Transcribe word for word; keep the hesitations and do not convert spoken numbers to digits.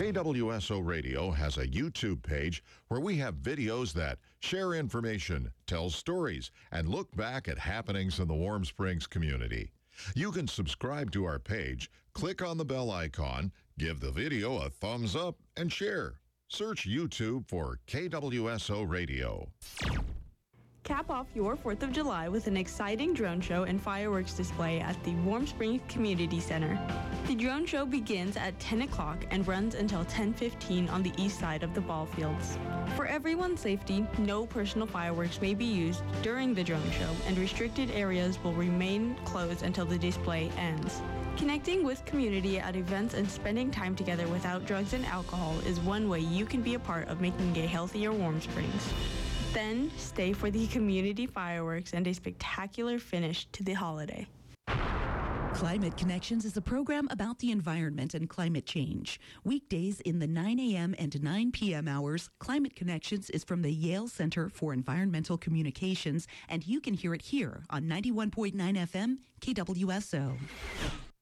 K W S O Radio has a YouTube page where we have videos that share information, tell stories, and look back at happenings in the Warm Springs community. You can subscribe to our page, click on the bell icon, give the video a thumbs up, and share. Search YouTube for K W S O Radio. Cap off your fourth of July with an exciting drone show and fireworks display at the Warm Springs Community Center. The drone show begins at ten o'clock and runs until ten fifteen on the east side of the ball fields. For everyone's safety, no personal fireworks may be used during the drone show, and restricted areas will remain closed until the display ends. Connecting with community at events and spending time together without drugs and alcohol is one way you can be a part of making a healthier Warm Springs. Then stay for the community fireworks and a spectacular finish to the holiday. Climate Connections is a program about the environment and climate change. Weekdays in the nine a.m. and nine p.m. hours, Climate Connections is from the Yale Center for Environmental Communications, and you can hear it here on ninety-one point nine F M K W S O.